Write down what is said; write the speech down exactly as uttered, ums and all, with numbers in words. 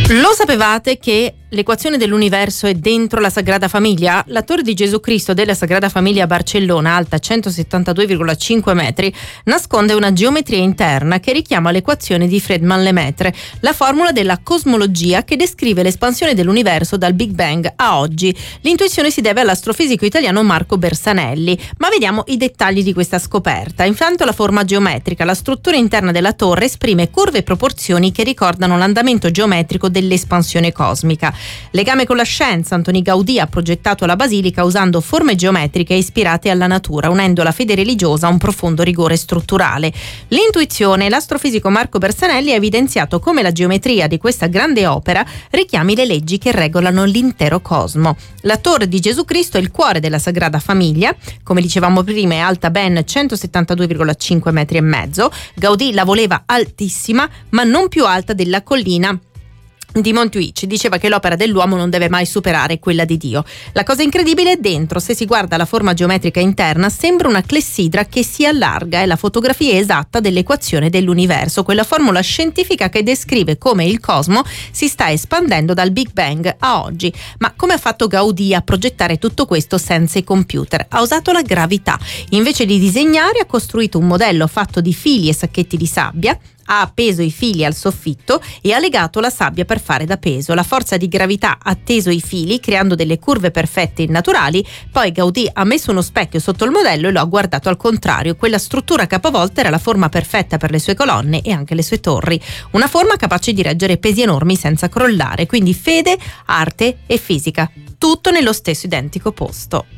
Lo sapevate che l'equazione dell'universo è dentro la Sagrada Famiglia? La Torre di Gesù Cristo della Sagrada Famiglia a Barcellona, alta centosettantadue virgola cinque metri, nasconde una geometria interna che richiama l'equazione di Friedmann-Lemaitre, la formula della cosmologia che descrive l'espansione dell'universo dal Big Bang a oggi. L'intuizione si deve all'astrofisico italiano Marco Bersanelli, ma vediamo i dettagli di questa scoperta. Intanto la forma geometrica, la struttura interna della torre esprime curve e proporzioni che ricordano l'andamento geometrico dell'espansione cosmica. Legame con la scienza, Antoni Gaudì ha progettato la basilica usando forme geometriche ispirate alla natura, unendo la fede religiosa a un profondo rigore strutturale. L'intuizione, l'astrofisico Marco Bersanelli ha evidenziato come la geometria di questa grande opera richiami le leggi che regolano l'intero cosmo. La Torre di Gesù Cristo è il cuore della Sagrada Famiglia, come dicevamo prima è alta ben centosettantadue virgola cinque metri e mezzo. Gaudì la voleva altissima, ma non più alta della collina di Montjuïc. Diceva che l'opera dell'uomo non deve mai superare quella di Dio. La cosa incredibile è dentro. Se si guarda la forma geometrica interna sembra una clessidra che si allarga, è la fotografia esatta dell'equazione dell'universo, quella formula scientifica che descrive come il cosmo si sta espandendo dal Big Bang a oggi. Ma come ha fatto Gaudì a progettare tutto questo senza i computer? Ha usato la gravità. Invece di disegnare ha costruito un modello fatto di fili e sacchetti di sabbia, ha appeso i fili al soffitto e ha legato la sabbia per fare da peso. La forza di gravità ha teso i fili creando delle curve perfette e naturali. Poi Gaudì ha messo uno specchio sotto il modello e lo ha guardato al contrario. Quella struttura capovolta era la forma perfetta per le sue colonne e anche le sue torri. Una forma capace di reggere pesi enormi senza crollare. Quindi fede, arte e fisica, tutto nello stesso identico posto.